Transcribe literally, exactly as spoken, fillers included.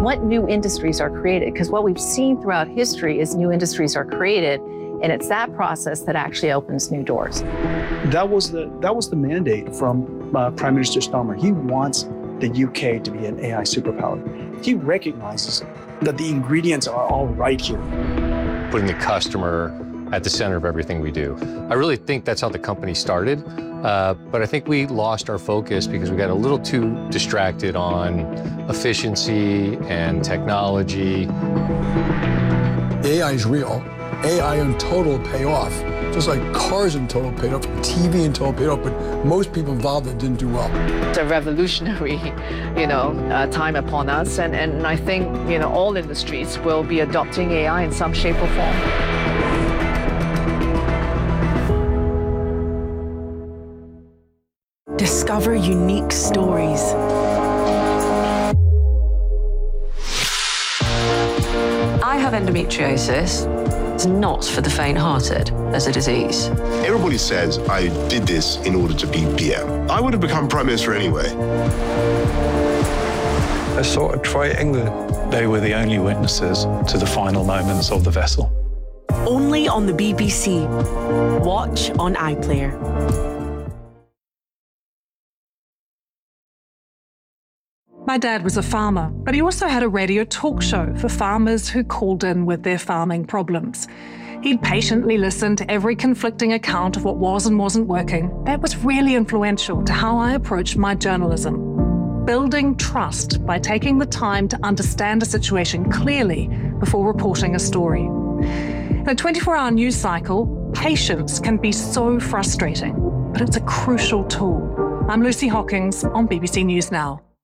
what new industries are created. Because what we've seen throughout history is new industries are created, and it's that process that actually opens new doors. That was the, that was the mandate from uh, Prime Minister Starmer. He wants the U K to be an A I superpower. He recognizes that the ingredients are all right here. Putting the customer at the center of everything we do. I really think that's how the company started, uh, but I think we lost our focus because we got a little too distracted on efficiency and technology. A I is real. A I in total pay off. Just like cars in total paid off, T V in total paid off, but most people involved that didn't do well. It's a revolutionary, you know, uh, time upon us, and, and I think, you know, all industries will be adopting A I in some shape or form. Discover unique stories. I have endometriosis. It's not for the faint-hearted as a disease. Everybody says I did this in order to be P M. I would have become Prime Minister anyway. I saw a triangle. They were the only witnesses to the final moments of the vessel. Only on the B B C. Watch on iPlayer. My dad was a farmer, but he also had a radio talk show for farmers who called in with their farming problems. He'd patiently listen to every conflicting account of what was and wasn't working. That was really influential to how I approached my journalism. Building trust by taking the time to understand a situation clearly before reporting a story. In a twenty-four hour news cycle, patience can be so frustrating, but it's a crucial tool. I'm Lucy Hockings on B B C News Now.